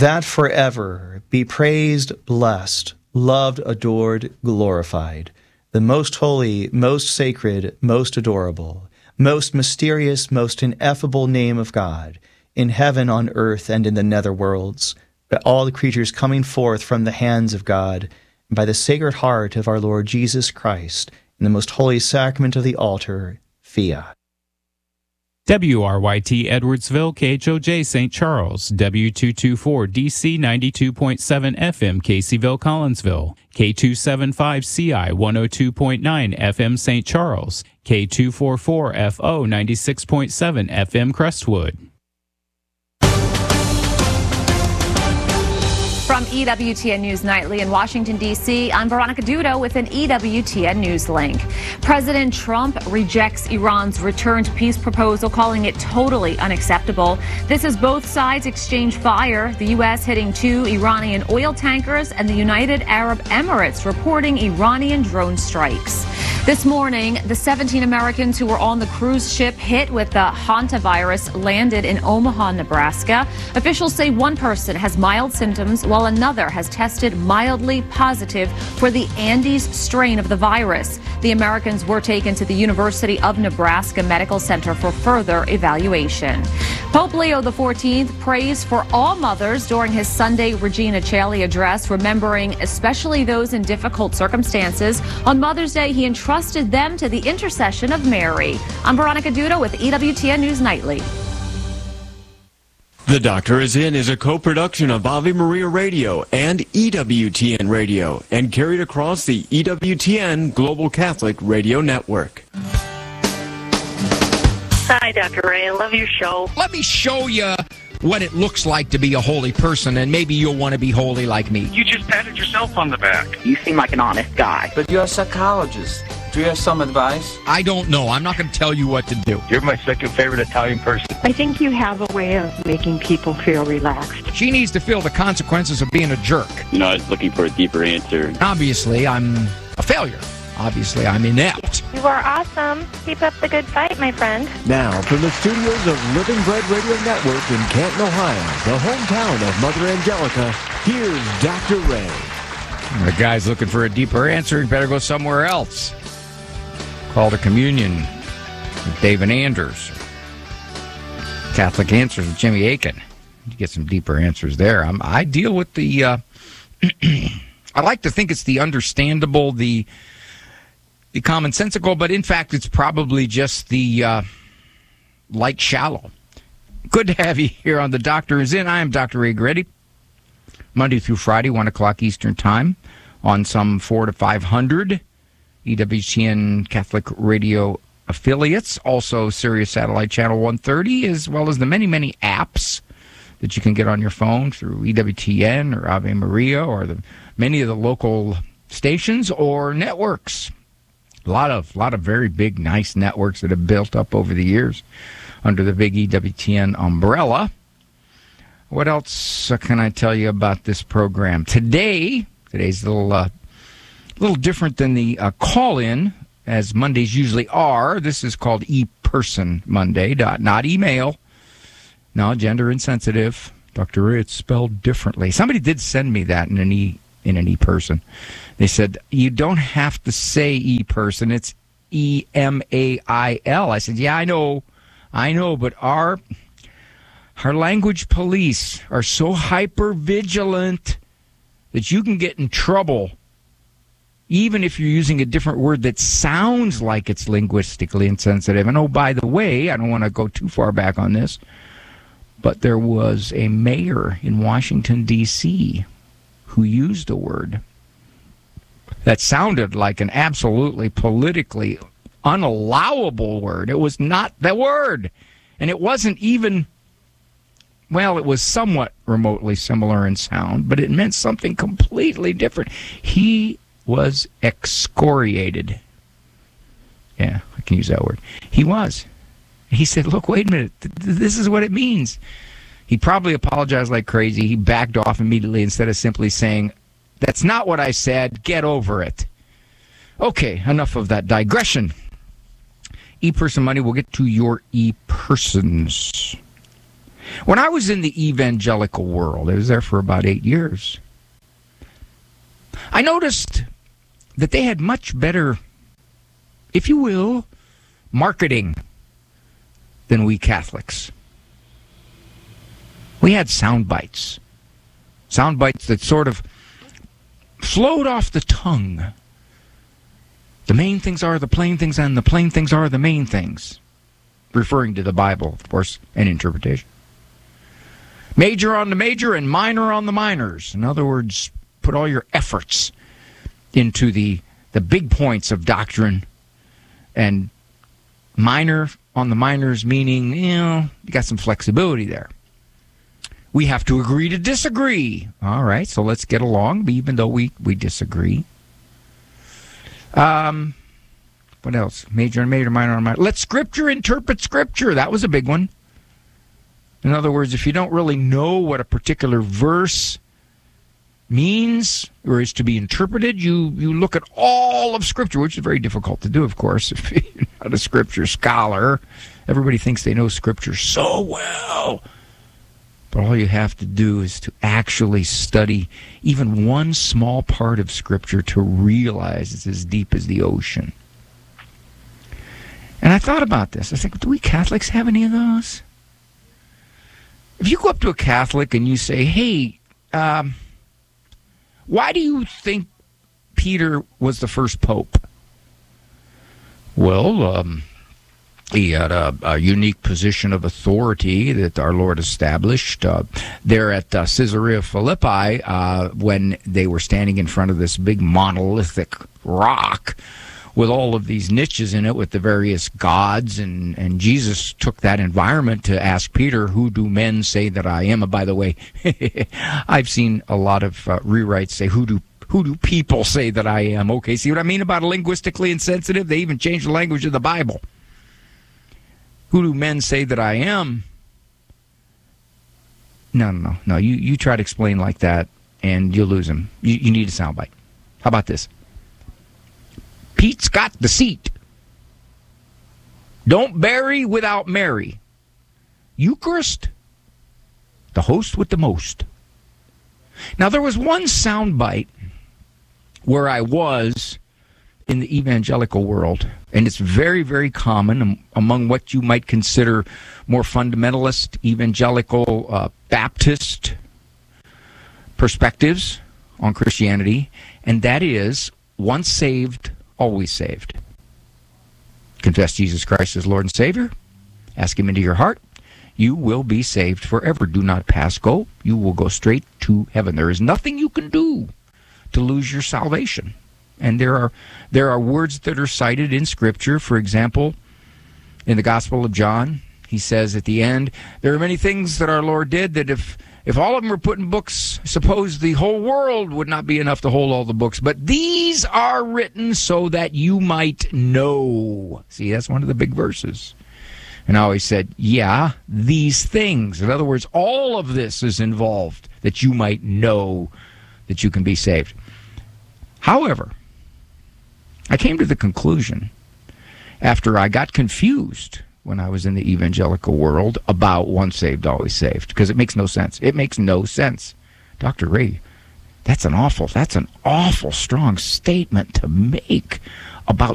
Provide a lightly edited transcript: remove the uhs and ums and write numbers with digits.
that forever be praised, blessed, loved, adored, glorified, the most holy, most sacred, most adorable, most mysterious, most ineffable name of God, in heaven, on earth, and in the nether worlds, by all the creatures coming forth from the hands of God, and by the Sacred Heart of our Lord Jesus Christ, in the most holy sacrament of the altar, fiat. WRYT Edwardsville, KHOJ St. Charles, W224 DC 92.7 FM Caseyville, Collinsville, K275CI 102.9 FM St. Charles, K244 FO 96.7 FM Crestwood. From EWTN News Nightly in Washington, D.C., I'm Veronica Dudo with an EWTN News link. President Trump rejects Iran's return to peace proposal, calling it totally unacceptable. This as both sides exchange fire, the U.S. hitting 2 Iranian oil tankers and the United Arab Emirates reporting Iranian drone strikes. This morning, the 17 Americans who were on the cruise ship hit with the hantavirus landed in Omaha, Nebraska. Officials say one person has mild symptoms while another has tested mildly positive for the Andes strain of the virus. The Americans were taken to the University of Nebraska Medical Center for further evaluation. Pope Leo XIV prays for all mothers during his Sunday Regina Coeli address, remembering especially those in difficult circumstances. On Mother's Day, he entrusted them to the intercession of Mary. I'm Veronica Dudo with EWTN News Nightly. The Doctor Is In is a co-production of Ave Maria Radio and EWTN Radio and carried across the EWTN Global Catholic Radio Network. Hi, Dr. Ray. I love your show. Let me show you what it looks like to be a holy person, and maybe you'll want to be holy like me. You just patted yourself on the back. You seem like an honest guy. But you're a psychologist. Do you have some advice? I don't know. I'm not going to tell you what to do. You're my second favorite Italian person. I think you have a way of making people feel relaxed. She needs to feel the consequences of being a jerk. You know, I was looking for a deeper answer. Obviously, I'm a failure. Obviously, I'm inept. You are awesome. Keep up the good fight, my friend. Now, from the studios of Living Bread Radio Network in Canton, Ohio, the hometown of Mother Angelica, here's Dr. Ray. The guy's looking for a deeper answer. He better go somewhere else. Call to Communion with David Anders. Catholic Answers with Jimmy Aiken. You get some deeper answers there. I deal with the... I like to think it's the understandable, the commonsensical, but in fact, it's probably just the light shallow. Good to have you here on The Doctor Is In. I am Dr. Ray Greddy. Monday through Friday, 1 o'clock Eastern Time, on some 400 to 500 EWTN Catholic Radio affiliates. Also, Sirius Satellite Channel 130, as well as the many, many apps that you can get on your phone through EWTN or Ave Maria or many of the local stations or networks. A lot of very big, nice networks that have built up over the years under the big EWTN umbrella. What else can I tell you about this program? Today's a little different than the call-in, as Mondays usually are. This is called E-Person Monday, not email. No, gender insensitive. Dr. Ray, it's spelled differently. Somebody did send me that in an E-Person. They said, you don't have to say E-Person, it's E-M-A-I-L. I said, yeah, I know, but our language police are so hyper-vigilant that you can get in trouble even if you're using a different word that sounds like it's linguistically insensitive. And oh, by the way, I don't want to go too far back on this, but there was a mayor in Washington, D.C., who used a word that sounded like an absolutely politically unallowable word. It was not the word. And it wasn't even, well, it was somewhat remotely similar in sound, but it meant something completely different. He was excoriated. Yeah, I can use that word. He was. He said, look, wait a minute. This is what it means. He probably apologized like crazy. He backed off immediately instead of simply saying, that's not what I said. Get over it. Okay, enough of that digression. E-Person Money, we'll get to your E-Persons. When I was in the evangelical world, I was there for about 8 years, I noticed that they had much better, if you will, marketing than we Catholics. We had sound bites that sort of flowed off the tongue. The main things are the plain things, and the plain things are the main things, referring to the Bible, of course, and interpretation. Major on the major and minor on the minors. In other words, put all your efforts into the big points of doctrine, and minor on the minors, meaning, you got some flexibility there. We have to agree to disagree. All right, so let's get along, even though we disagree. What else? Major and major, minor and minor. Let Scripture interpret Scripture. That was a big one. In other words, if you don't really know what a particular verse means or is to be interpreted, you look at all of Scripture, which is very difficult to do, of course, if you're not a Scripture scholar. Everybody thinks they know Scripture so well. But all you have to do is to actually study even one small part of Scripture to realize it's as deep as the ocean. And I thought about this. I think, do we Catholics have any of those? If you go up to a Catholic and you say, hey, why do you think Peter was the first pope? Well, he had a unique position of authority that our Lord established there at Caesarea Philippi when they were standing in front of this big monolithic rock with all of these niches in it with the various gods, and Jesus took that environment to ask Peter, who do men say that I am? And by the way, I've seen a lot of rewrites say, who do people say that I am? Okay, see what I mean about linguistically insensitive? They even changed the language of the Bible. Who do men say that I am? No. You try to explain like that, and you'll lose him. You need a soundbite. How about this? Pete's got the seat. Don't bury without Mary. Eucharist, the host with the most. Now, there was one soundbite where I was in the evangelical world, and it's very, very common among what you might consider more fundamentalist, evangelical, Baptist perspectives on Christianity, and that is, once saved, always saved. Confess Jesus Christ as Lord and Savior. Ask Him into your heart. You will be saved forever. Do not pass go. You will go straight to heaven. There is nothing you can do to lose your salvation. And there are words that are cited in Scripture. For example, in the Gospel of John, he says at the end, there are many things that our Lord did that if all of them were put in books, suppose the whole world would not be enough to hold all the books. But these are written so that you might know. See, that's one of the big verses. And I always said, yeah, these things. In other words, all of this is involved that you might know that you can be saved. However, I came to the conclusion after I got confused when I was in the evangelical world about once saved, always saved, because it makes no sense. It makes no sense. Dr. Ray, that's an awful strong statement to make about